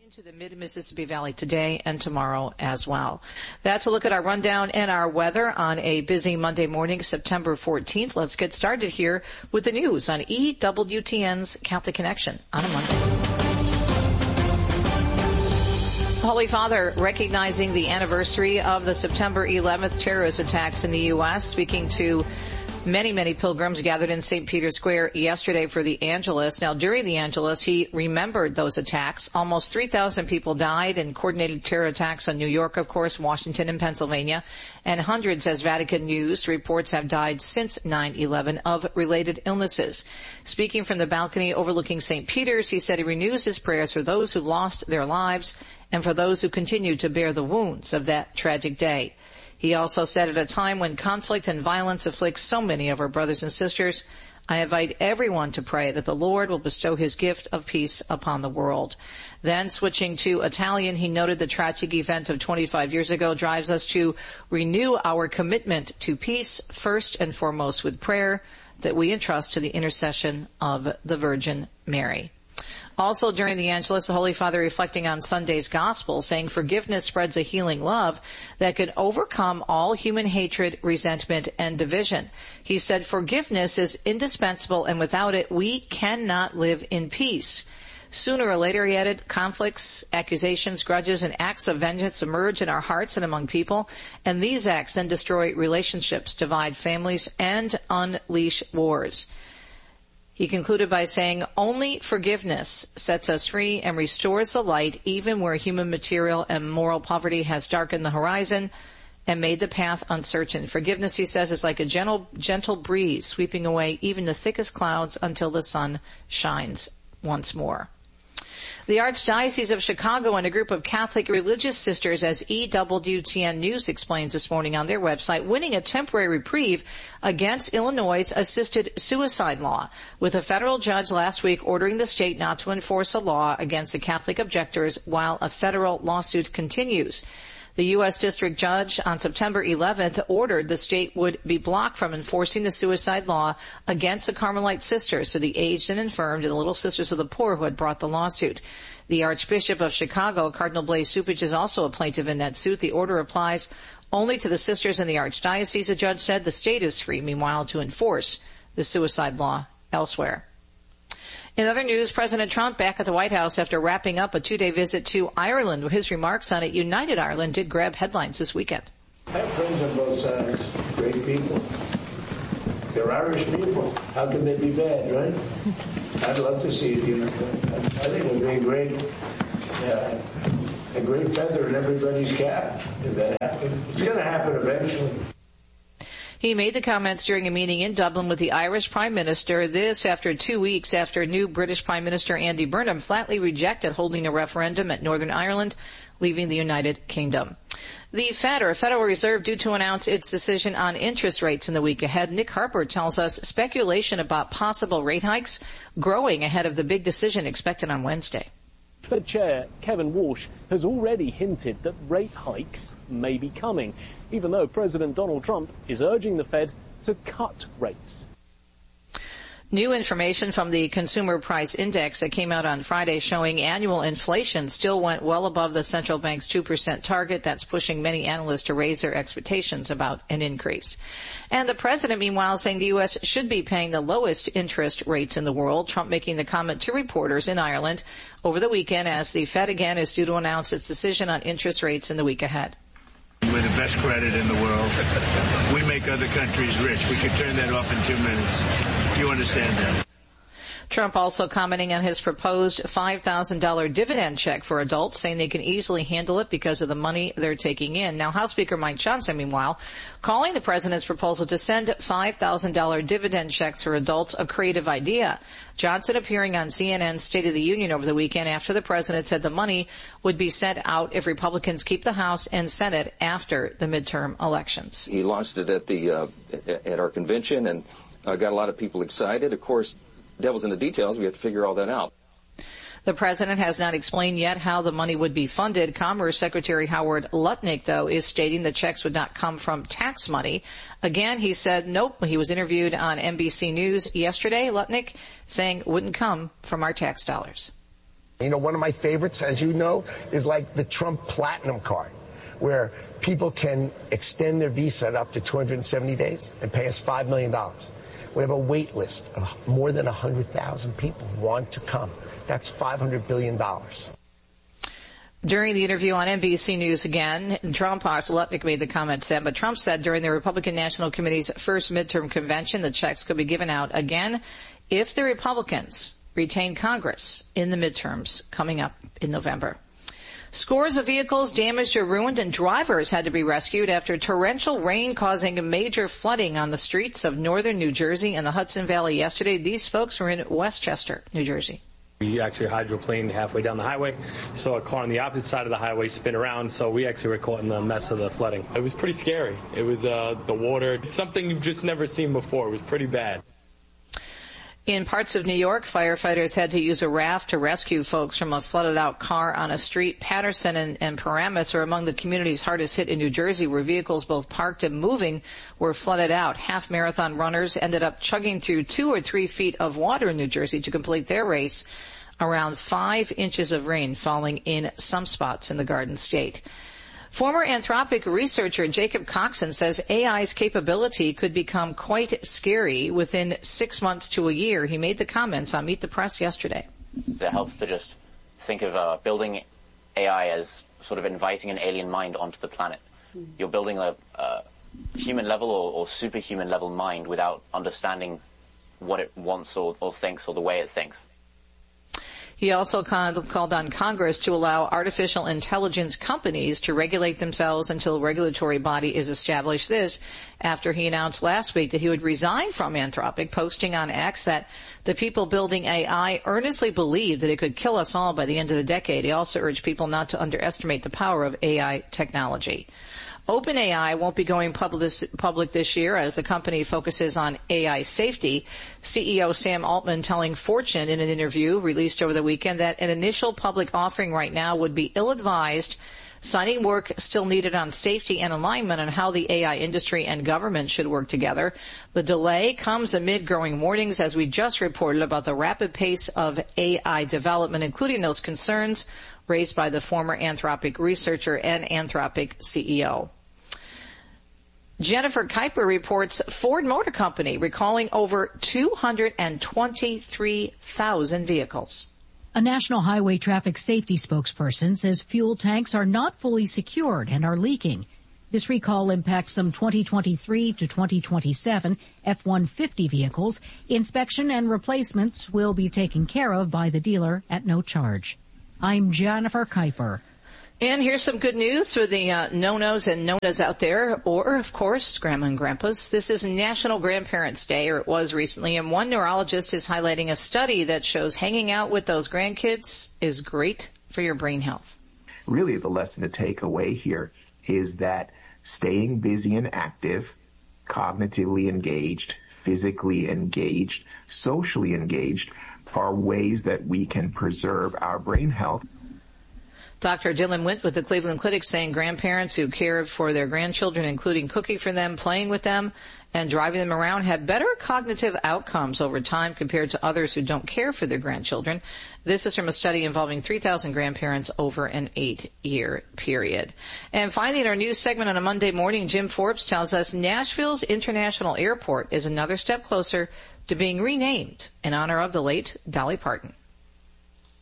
Into the mid-Mississippi Valley today and tomorrow as well. That's a look at our rundown and our weather on a busy Monday morning, September 14th. Let's get started here with the news on EWTN's Catholic Connection on a Monday. Holy Father recognizing the anniversary of the September 11th terrorist attacks in the U.S., speaking to many pilgrims gathered in St. Peter's Square yesterday for the Angelus. Now, during the Angelus, he remembered those attacks. Almost 3,000 people died in coordinated terror attacks on New York, of course, Washington, and Pennsylvania. And hundreds, as Vatican News reports, have died since 9/11 of related illnesses. Speaking from the balcony overlooking St. Peter's, he said he renews his prayers for those who lost their lives and for those who continue to bear the wounds of that tragic day. He also said, at a time when conflict and violence afflicts so many of our brothers and sisters, I invite everyone to pray that the Lord will bestow his gift of peace upon the world. Then, switching to Italian, he noted the tragic event of 25 years ago drives us to renew our commitment to peace, first and foremost with prayer that we entrust to the intercession of the Virgin Mary. Also during the Angelus, the Holy Father reflecting on Sunday's Gospel, saying forgiveness spreads a healing love that can overcome all human hatred, resentment, and division. He said forgiveness is indispensable, and without it, we cannot live in peace. Sooner or later, he added, conflicts, accusations, grudges, and acts of vengeance emerge in our hearts and among people, and these acts then destroy relationships, divide families, and unleash wars. He concluded by saying, only forgiveness sets us free and restores the light even where human material and moral poverty has darkened the horizon and made the path uncertain. Forgiveness, he says, is like a gentle breeze sweeping away even the thickest clouds until the sun shines once more. The Archdiocese of Chicago and a group of Catholic religious sisters, as EWTN News explains this morning on their website, winning a temporary reprieve against Illinois' assisted suicide law, with a federal judge last week ordering the state not to enforce a law against the Catholic objectors while a federal lawsuit continues. The U.S. District Judge on September 11th ordered the state would be blocked from enforcing the suicide law against the Carmelite sisters, so the aged and infirmed and the Little Sisters of the Poor who had brought the lawsuit. The Archbishop of Chicago, Cardinal Blaise Cupich, is also a plaintiff in that suit. The order applies only to the sisters in the Archdiocese, the judge said. The state is free, meanwhile, to enforce the suicide law elsewhere. In other news, President Trump back at the White House after wrapping up a 2-day visit to Ireland. His remarks on it, United Ireland, did grab headlines this weekend. I have friends on both sides, great people. They're Irish people. How can they be bad, right? I'd love to see it. I think it would be a great feather in everybody's cap if that happened. It's going to happen eventually. He made the comments during a meeting in Dublin with the Irish Prime Minister, this after 2 weeks after new British Prime Minister Andy Burnham flatly rejected holding a referendum at Northern Ireland, leaving the United Kingdom. The Fed, or Federal Reserve, due to announce its decision on interest rates in the week ahead. Nick Harper tells us speculation about possible rate hikes growing ahead of the big decision expected on Wednesday. Fed Chair Kevin Walsh has already hinted that rate hikes may be coming, even though President Donald Trump is urging the Fed to cut rates. New information from the Consumer Price Index that came out on Friday showing annual inflation still went well above the central bank's 2% target. That's pushing many analysts to raise their expectations about an increase. And the president, meanwhile, saying the U.S. should be paying the lowest interest rates in the world. Trump making the comment to reporters in Ireland over the weekend as the Fed again is due to announce its decision on interest rates in the week ahead. We're the best credit in the world. We make other countries rich. We could turn that off in 2 minutes. You understand that? Trump also commenting on his proposed $5,000 dividend check for adults, saying they can easily handle it because of the money they're taking in. Now, House Speaker Mike Johnson, meanwhile, calling the president's proposal to send $5,000 dividend checks for adults a creative idea. Johnson appearing on CNN's State of the Union over the weekend after the president said the money would be sent out if Republicans keep the House and Senate after the midterm elections. He launched it at our convention and got a lot of people excited. Of course, devil's in the details. We have to figure all that out. The president has not explained yet how the money would be funded. Commerce Secretary Howard Lutnick, though, is stating the checks would not come from tax money. Again, he said nope. He was interviewed on NBC News yesterday, Lutnick, saying it wouldn't come from our tax dollars. You know, one of my favorites, as you know, is like the Trump Platinum Card, where people can extend their visa up to 270 days and pay us $5 million. We have a wait list of more than 100,000 people who want to come. That's $500 billion. During the interview on NBC News again, Zlotnick made the comments then, but Trump said during the Republican National Committee's first midterm convention that checks could be given out again if the Republicans retain Congress in the midterms coming up in November. Scores of vehicles damaged or ruined and drivers had to be rescued after torrential rain causing major flooding on the streets of northern New Jersey and the Hudson Valley yesterday. These folks were in Westchester, New Jersey. We actually hydroplaned halfway down the highway, saw a car on the opposite side of the highway spin around, so we actually were caught in the mess of the flooding. It was pretty scary. It was the water. It's something you've just never seen before. It was pretty bad. In parts of New York, firefighters had to use a raft to rescue folks from a flooded-out car on a street. Patterson and Paramus are among the communities hardest hit in New Jersey, where vehicles both parked and moving were flooded out. Half-marathon runners ended up chugging through 2 or 3 feet of water in New Jersey to complete their race. Around 5 inches of rain falling in some spots in the Garden State. Former Anthropic researcher Jacob Coxon says AI's capability could become quite scary within 6 months to a year. He made the comments on Meet the Press yesterday. It helps to just think of building AI as sort of inviting an alien mind onto the planet. You're building a human level or superhuman level mind without understanding what it wants or thinks or the way it thinks. He also called on Congress to allow artificial intelligence companies to regulate themselves until a regulatory body is established. This after he announced last week that he would resign from Anthropic, posting on X that the people building AI earnestly believe that it could kill us all by the end of the decade. He also urged people not to underestimate the power of AI technology. OpenAI won't be going public this year as the company focuses on AI safety. CEO Sam Altman telling Fortune in an interview released over the weekend that an initial public offering right now would be ill-advised, citing work still needed on safety and alignment on how the AI industry and government should work together. The delay comes amid growing warnings, as we just reported, about the rapid pace of AI development, including those concerns raised by the former Anthropic researcher and Anthropic CEO. Jennifer Kuiper reports Ford Motor Company recalling over 223,000 vehicles. A National Highway Traffic Safety spokesperson says fuel tanks are not fully secured and are leaking. This recall impacts some 2023 to 2027 F-150 vehicles. Inspection and replacements will be taken care of by the dealer at no charge. I'm Jennifer Kuiper. And here's some good news for the no-nos and no-nos out there, or, of course, grandma and grandpas. This is National Grandparents' Day, or it was recently, and one neurologist is highlighting a study that shows hanging out with those grandkids is great for your brain health. Really, the lesson to take away here is that staying busy and active, cognitively engaged, physically engaged, socially engaged, are ways that we can preserve our brain health. Dr. Dylan Wint with the Cleveland Clinic saying grandparents who care for their grandchildren, including cooking for them, playing with them, and driving them around, have better cognitive outcomes over time compared to others who don't care for their grandchildren. This is from a study involving 3,000 grandparents over an 8-year period. And finally, in our news segment on a Monday morning, Jim Forbes tells us Nashville's International Airport is another step closer to being renamed in honor of the late Dolly Parton.